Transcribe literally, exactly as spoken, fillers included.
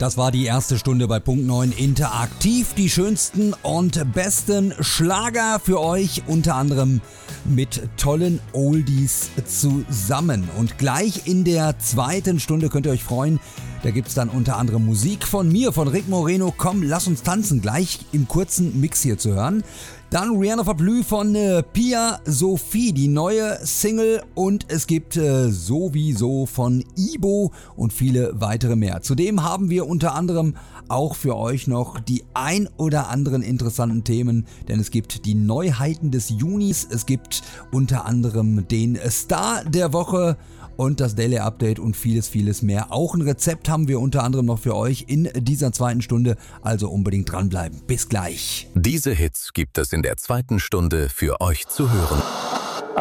Das war die erste Stunde bei Punkt neun Interaktiv. Die schönsten und besten Schlager für euch, unter anderem mit tollen Oldies zusammen. Und gleich in der zweiten Stunde könnt ihr euch freuen, da gibt es dann unter anderem Musik von mir, von Rick Moreno. Komm, lass uns tanzen, gleich im kurzen Mix hier zu hören. Dann Rihanna Verblü von äh, Pia Sophie, die neue Single, und es gibt äh, sowieso von Ibo und viele weitere mehr. Zudem haben wir unter anderem auch für euch noch die ein oder anderen interessanten Themen, denn es gibt die Neuheiten des Junis, es gibt unter anderem den Star der Woche und das Daily Update und vieles, vieles mehr. Auch ein Rezept haben wir unter anderem noch für euch in dieser zweiten Stunde, also unbedingt dranbleiben. Bis gleich. Diese Hits gibt es in der zweiten Stunde für euch zu hören.